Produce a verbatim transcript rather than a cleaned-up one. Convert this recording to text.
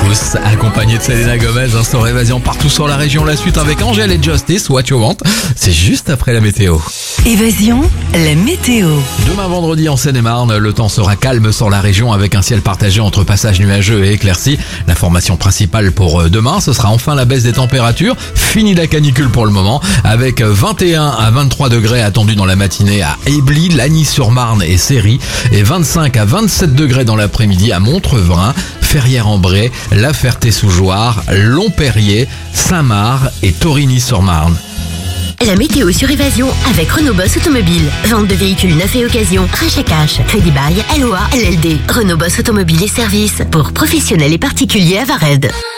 tous, accompagné de Selena Gomez, instant Évasion partout sur la région. La suite avec Angèle et Justice, What You Want. C'est juste après la météo. Évasion, la météo. Demain vendredi en Seine-et-Marne, le temps sera calme sur la région avec un ciel partagé entre passages nuageux et éclaircis. L'information principale pour demain, ce sera enfin la baisse des températures. Fini la canicule pour le moment, avec vingt et un à vingt-trois degrés attendus dans la matinée à Ébly, Lagny-sur-Marne et Séry, et vingt-cinq à vingt-sept degrés dans l'après-midi à Montrevrain, Ferrières-en-Bray, La Ferté-sous-Jouarre, Longperrier, Saint-Marc et Torigny-sur-Marne. La météo sur Évasion avec Renault Boss Automobile. Vente de véhicules neufs et occasion. Rachat cash. Crédit bail. L O A. L L D. Renault Boss Automobile et services pour professionnels et particuliers à Vared.